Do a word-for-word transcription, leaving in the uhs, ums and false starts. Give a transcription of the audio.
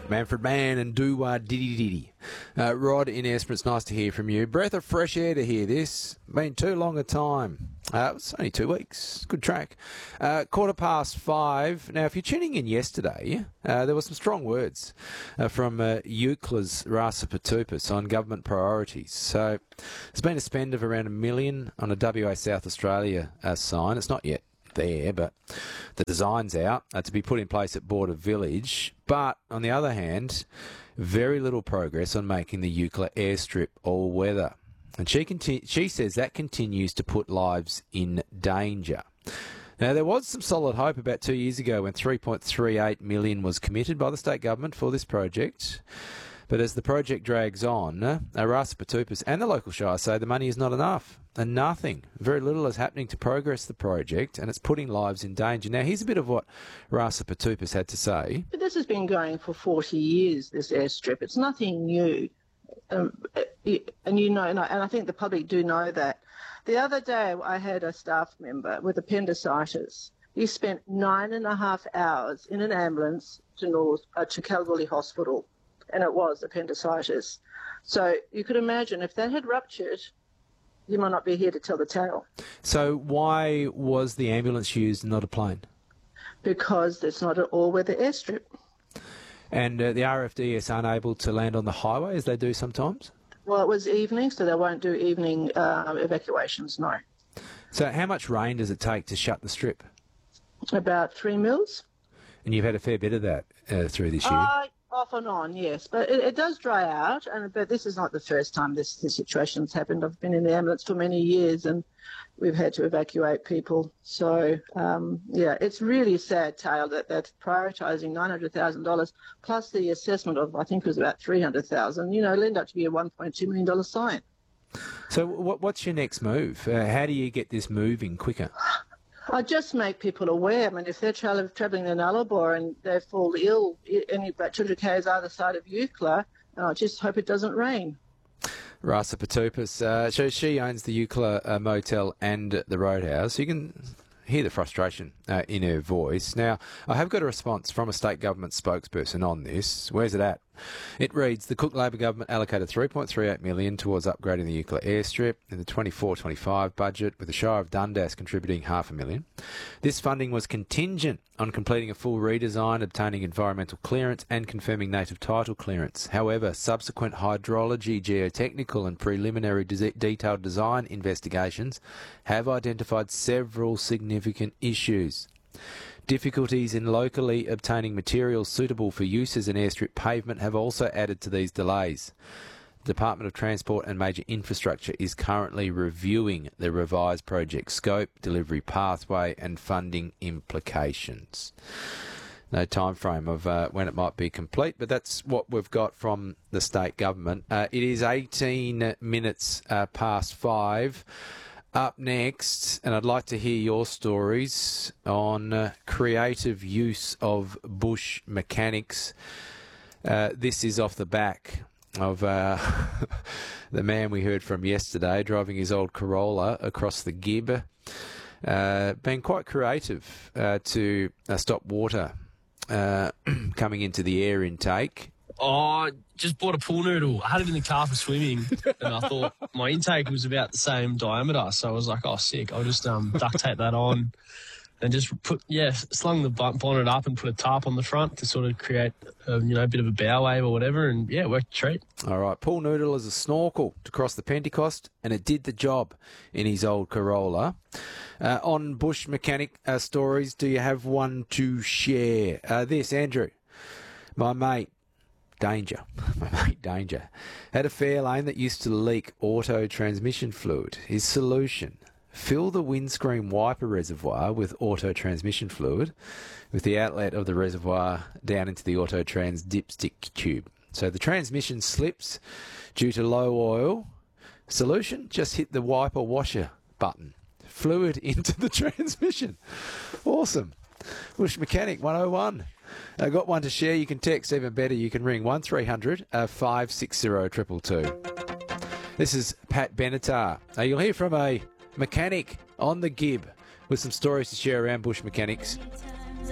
Manfred Mann and Doo-Wah Diddy Diddy. Uh, Rod in Esperance, nice to hear from you. Breath of fresh air to hear this. Been too long a time. Uh, it's only two weeks. Good track. Uh, quarter past five. Now, if you're tuning in yesterday, uh, there were some strong words uh, from uh, Eucla's Rasa Patupis on government priorities. So there's been a spend of around a million on a W A South Australia uh, sign. It's not yet there, but the design's out uh, to be put in place at Border Village. But on the other hand, very little progress on making the Eucla airstrip all-weather. And she conti- she says that continues to put lives in danger. Now, there was some solid hope about two years ago when three point three eight million dollars was committed by the state government for this project. But as the project drags on, uh, Rasa Patupis and the local shire say the money is not enough. And nothing, very little is happening to progress the project, and it's putting lives in danger. Now, here's a bit of what Rasa Patupis had to say. But this has been going for forty years, this airstrip. It's nothing new. Um, and you know, and I, and I think the public do know that. The other day, I had a staff member with appendicitis. He spent nine and a half hours in an ambulance to North uh, to Kalgoorlie Hospital, and it was appendicitis. So you could imagine if that had ruptured, you might not be here to tell the tale. So why was the ambulance used and not a plane? Because it's not an all-weather airstrip. And uh, the R F D is unable to land on the highway as they do sometimes? Well, it was evening, so they won't do evening uh, evacuations, no. So how much rain does it take to shut the strip? About three mils. And you've had a fair bit of that uh, through this year? Uh, off and on, yes. But it, it does dry out, and but this is not the first time this, this situation's happened. I've been in the ambulance for many years, and we've had to evacuate people. So, um, yeah, it's really a sad tale that they're prioritising nine hundred thousand dollars plus the assessment of, I think it was about three hundred thousand dollars, you know, it'll end up to be a one point two million dollars sign. So what, what's your next move? Uh, how do you get this moving quicker? I just make people aware. I mean, if they're tra- travelling in Nullarbor and they fall ill, any about two hundred k's either side of Eucla, I just hope it doesn't rain. Rasa Patupis, uh, so she owns the Eucla uh, Motel and the Roadhouse. You can hear the frustration uh, in her voice. Now, I have got a response from a state government spokesperson on this. Where's it at? It reads, the Cook Labor government allocated three point three eight million dollars towards upgrading the Eucla airstrip in the twenty-four twenty-five budget, with the Shire of Dundas contributing half a million. This funding was contingent on completing a full redesign, obtaining environmental clearance and confirming native title clearance. However, subsequent hydrology, geotechnical and preliminary de- detailed design investigations have identified several significant issues. Difficulties in locally obtaining materials suitable for use as an airstrip pavement have also added to these delays. The Department of Transport and Major Infrastructure is currently reviewing the revised project scope, delivery pathway and funding implications. No time frame of uh, when it might be complete, but that's what we've got from the state government. Uh, it is eighteen minutes uh, past five. Up next, and I'd like to hear your stories on uh, creative use of bush mechanics. Uh, this is off the back of uh, the man we heard from yesterday driving his old Corolla across the Gib, uh, being quite creative uh, to uh, stop water uh, coming into the air intake. Oh, just bought a pool noodle. I had it in the car for swimming, and I thought my intake was about the same diameter, so I was like, oh, sick. I'll just um, duct tape that on and just put, yeah, slung the bonnet up and put a tarp on the front to sort of create, a, you know, a bit of a bow wave or whatever, and, yeah, it worked a treat. All right, pool noodle is a snorkel to cross the Pentecost, and it did the job in his old Corolla. Uh, on bush mechanic uh, stories, do you have one to share? Uh, this, Andrew, my mate, Danger, my mate Danger, had a Fairlane that used to leak auto transmission fluid. His solution, fill the windscreen wiper reservoir with auto transmission fluid with the outlet of the reservoir down into the auto trans dipstick tube. So the transmission slips due to low oil. Solution, just hit the wiper washer button. Fluid into the transmission. Awesome. Bush Mechanic one oh one. I got one to share. You can text, even better. You can ring one three hundred five six zero two two two. This is Pat Benatar. Now you'll hear from a mechanic on the Gib with some stories to share around bush mechanics